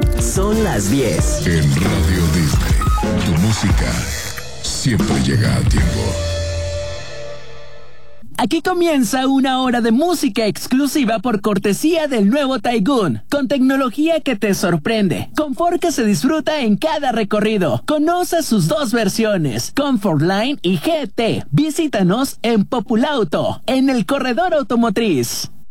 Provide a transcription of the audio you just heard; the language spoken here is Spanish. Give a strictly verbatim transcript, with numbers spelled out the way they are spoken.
Son las diez. En Radio Disney, tu música siempre llega a tiempo. Aquí comienza una hora de música exclusiva por cortesía del nuevo Taigun, con tecnología que te sorprende, confort que se disfruta en cada recorrido. Conoce sus dos versiones, Comfort Line y G T. Visítanos en Populauto, en el corredor automotriz.